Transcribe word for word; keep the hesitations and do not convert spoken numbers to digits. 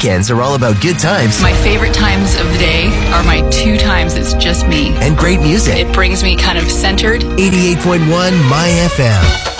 weekends are all about good times. My favorite times of the day are my two times it's just me. And great music. It brings me kind of centered. eighty-eight point one My F M.